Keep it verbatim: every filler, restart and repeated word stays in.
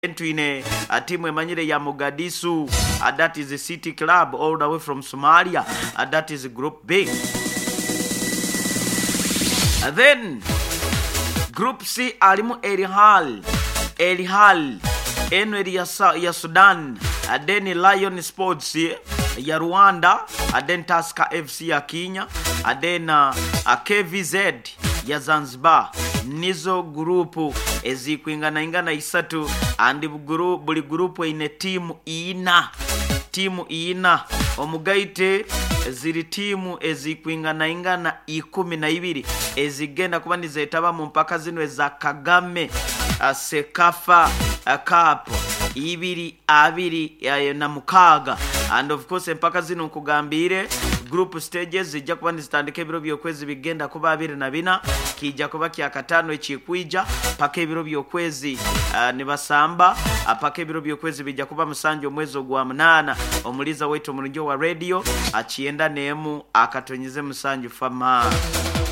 Twine a team emanyire ya Mogadishu, uh, that is the City Club all the way from Somalia, uh, that is Group B. And then Group C alimu El Hilal, El Hilal enweri ya, ya Sudan, uh, then Lion Sports ya Rwanda, uh, then Tusker F C ya Kenya, uh, then uh, uh, K V Z ya Zanzibar. Nizo grupu ezikwingana ingana isatu andi buguru buli grupu ine timu ina timu ina omugaite ziri timu ezikwingana ingana ikumi na ibiri ezigenda kuba nizetaba mu mpaka zino za Kagame uh, Sekafa uh, Cup ibiri abiri uh, na mukaga, and of course mpaka zino nkugambire group stages zijja kuba nizitandika ebiro by'okwezi bigenda kuba abiri na bina kijja kuba kya katano ekikwija paka ebiro by'okwezi uh, ne basamba paka ebiro by'okwezi bijja kuba musanjo omwezi ogwa munana omuliza wetu omulunjo wa radio akienda nemu akatonyize musanjo fama.